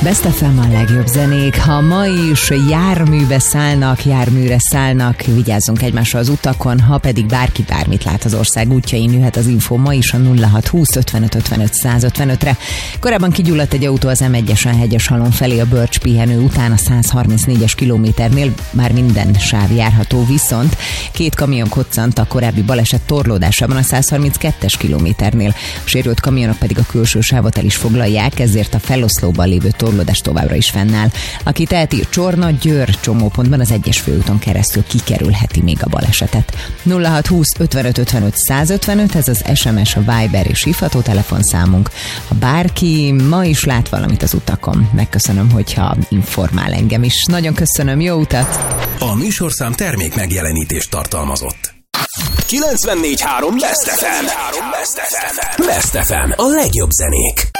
Best FM a legjobb zenék. Ha ma is járműre szállnak, vigyázzunk egymásra az utakon, ha pedig bárki bármit lát az ország útjain, jöhet az info ma is a 0620 55 55 155-re. Korábban kigyulladt egy autó az M1-esen Hegyeshalom felé a Bölcs pihenő után a 134-es kilométernél, már minden sáv járható, viszont 2 kamion koccant a korábbi baleset torlódásában a 132-es kilométernél. A sérült kamionok pedig a külső sávot el is foglalják, ezért a feloszlóban lévő torlódás továbbra is fennáll. Aki teheti, Csorna-Győr csomópontban az 1-es főúton keresztül kikerülheti még a balesetet. 0620 55 55 155, ez az SMS, a Viber és hívható telefonszámunk. Ha bárki ma is lát valamit az utakon, megköszönöm, hogyha informál engem is. Nagyon köszönöm, jó utat! A műsorszám termék megjelenítést tartalmazott. 94.3 Best FM. Best FM. A legjobb zenék.